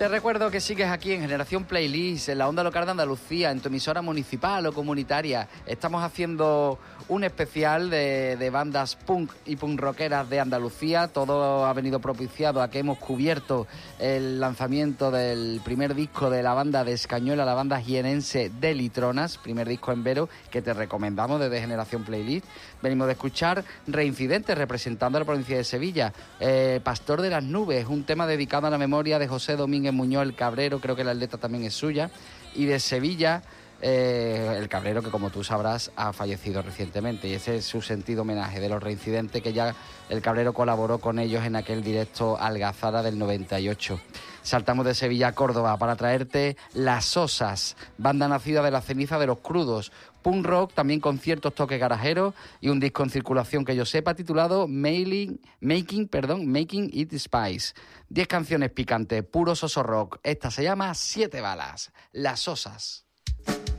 Te recuerdo que sigues aquí en Generación Playlist, en la onda local de Andalucía, en tu emisora municipal o comunitaria. Estamos haciendo un especial de bandas punk y punk rockeras de Andalucía. Todo ha venido propiciado a que hemos cubierto el lanzamiento del primer disco de la banda de Escañola, la banda jienense de Litronas, primer disco en Vero, que te recomendamos desde Generación Playlist. Venimos de escuchar Reincidentes, representando a la provincia de Sevilla. Pastor de las Nubes, un tema dedicado a la memoria de José Domínguez Muñoz el Cabrero, creo que la letra también es suya. Y de Sevilla, el Cabrero, que como tú sabrás ha fallecido recientemente, y ese es su sentido homenaje de los Reincidentes, que ya el Cabrero colaboró con ellos en aquel directo Algazara del 98. Saltamos de Sevilla a Córdoba para traerte Las Osas, banda nacida de la ceniza de los crudos, punk rock, también con ciertos toques garajeros, y un disco en circulación que yo sepa titulado Making It Spice. 10 canciones picantes, puro soso rock. Esta se llama 7 balas, Las Osas.